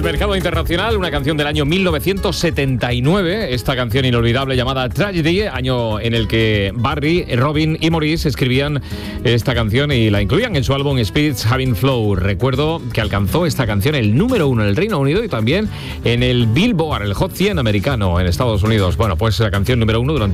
del mercado internacional, una canción del año 1979, esta canción inolvidable llamada Tragedy, año en el que Barry, Robin y Maurice escribían esta canción y la incluían en su álbum Spirits Having Flow. Recuerdo que alcanzó esta canción el número 1 en el Reino Unido y también en el Billboard, el Hot 100 americano en Estados Unidos. Bueno, pues la canción número 1 durante